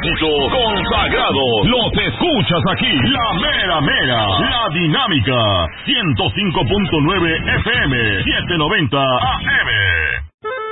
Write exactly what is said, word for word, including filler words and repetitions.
éxito consagrado. Los escuchas aquí, la mera mera, la dinámica, ciento cinco punto nueve F M, setecientos noventa A